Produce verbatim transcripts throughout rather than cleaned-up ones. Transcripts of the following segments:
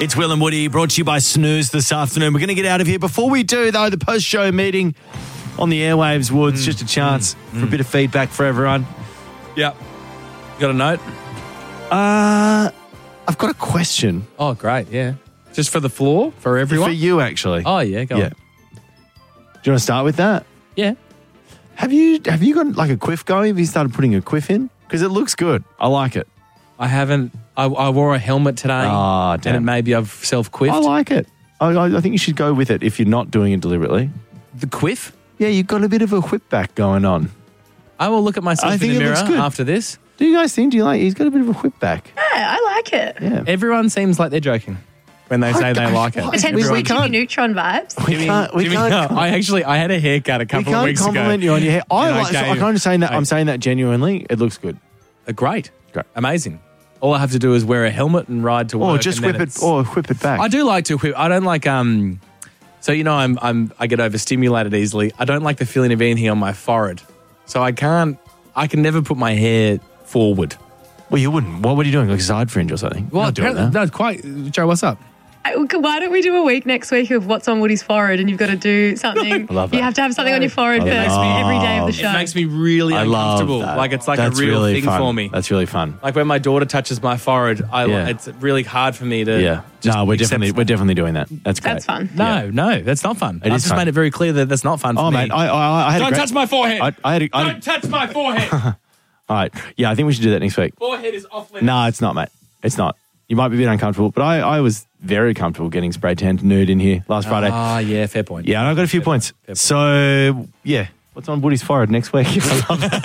It's Will and Woody, brought to you by Snooze this afternoon. We're going to get out of here. Before we do, though, the post-show meeting on the airwaves, Woods, mm. just a chance mm. for mm. a bit of feedback for everyone. Yep. Got a note? Uh, I've got a question. Oh, great, yeah. Just for the floor, for everyone? For you, actually. Oh, yeah, go yeah. on. Do you want to start with that? Yeah. Have you have you got like a quiff going? Have you started putting a quiff in? Because it looks good. I like it. I haven't. I, I wore a helmet today. Oh, damn. And maybe I've self-quiffed. I like it. I, I think you should go with it if you're not doing it deliberately. The quiff? Yeah, you've got a bit of a whip back going on. I will look at myself I in think the it mirror looks good. after this. Do you guys think? Do you like? He's got a bit of a whip back. Yeah, I like it. Yeah. Everyone seems like they're joking when they say I- they I- like it. Potentially We Jimmy can't- Neutron vibes. We Jimmy- can't. We Jimmy- can't. no, I actually, I had a haircut a We couple of can't weeks compliment ago. you on your hair. I And I like. So I gave- can't just saying that. I- I'm saying that genuinely. It looks good. Uh, great. Great. Amazing. All I have to do is wear a helmet and ride to work. Or just and then whip it. it's- Or whip it back. I do like to whip. I don't like um. So you know, I'm I'm I get overstimulated easily. I don't like the feeling of anything on my forehead. So I can't. I can never put my hair forward. Well, you wouldn't. What were you doing? Like a side fringe or something? Well, You're not doing apparently, that. no, quite. Joe, what's up? I- Why don't we do a week next week of what's on Woody's forehead and you've got to do something. I love that. You have to have something on your forehead I first love every day of the show. It makes me really I love uncomfortable. that. Like it's like That's a real really thing fun. for me. That's really fun. Like when my daughter touches my forehead, I Yeah. it's really hard for me to. Yeah. just No, we're accept definitely stuff. we're definitely doing that. That's great. That's fun. No, no, that's not fun. It I've is just fun. made it very clear that that's not fun for Oh, me. mate, I, I, I had a Don't great, touch my forehead. I, I had a, I had a, Don't touch my forehead. all right. Yeah, I think we should do that next week. Forehead is off limits. No, it's not, mate. It's not. You might be a bit uncomfortable, but I, I was very comfortable getting spray tanned nude in here last Friday. Ah, yeah, fair point. Yeah, and I got a few Fair points. point, fair point. So, yeah. What's on Woody's forehead next week? I love it.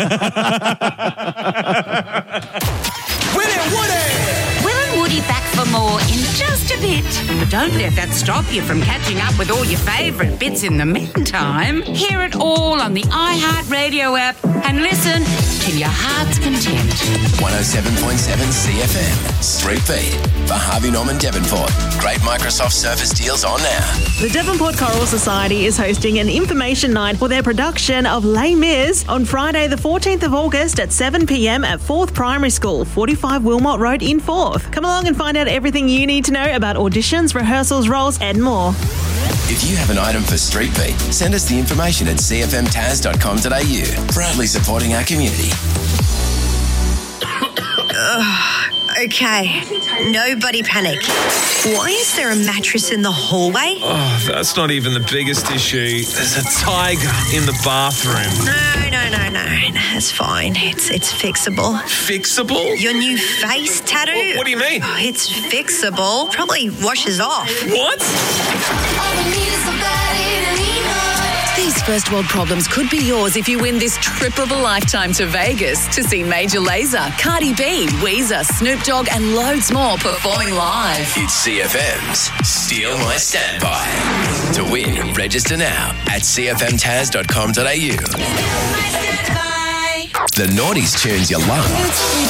Will and Woody! Will and Woody back for more in just a bit. But don't let that stop you from catching up with all your favourite bits in the meantime. Hear it all on the iHeartRadio app and listen till your heart's content. one oh seven point seven C F M. Street Beat for Harvey Norman Devonport. Great Microsoft Surface deals on now. The Devonport Choral Society is hosting an information night for their production of Les Mis on Friday the fourteenth of August at seven p m at Forth Primary School, forty-five Wilmot Road in Forth. Come along and find out everything you need to know about auditions, rehearsals, roles and more. If you have an item for Street Beat, send us the information at c f m taz dot com dot a u. Proudly supporting our community. Okay, nobody panic. Why is there a mattress in the hallway? Oh, that's not even the biggest issue. There's a tiger in the bathroom. No, no, no, no. That's fine. It's it's fixable. Fixable? Your new face tattoo? What, what do you mean? Oh, it's fixable. Probably washes off. What? These first world problems could be yours if you win this trip of a lifetime to Vegas to see Major Lazer, Cardi B, Weezer, Snoop Dogg and loads more performing live. It's C F M's Steal My Standby. To win, register now at c f m taz dot com dot a u. The Naughties tunes you love.